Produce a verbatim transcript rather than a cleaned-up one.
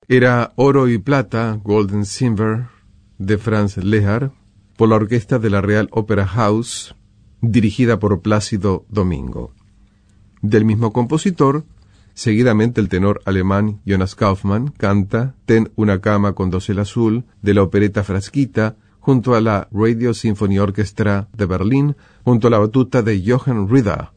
era Oro y Plata, Gold and Silver, de Franz Lehár, por la orquesta de la Real Opera House, dirigida por Plácido Domingo. Del mismo compositor, seguidamente el tenor alemán Jonas Kaufmann canta Ten una cama con dosel azul, de la opereta Frasquita, junto a la Radio Symphony Orchestra de Berlín, junto a la batuta de Johann Rieder.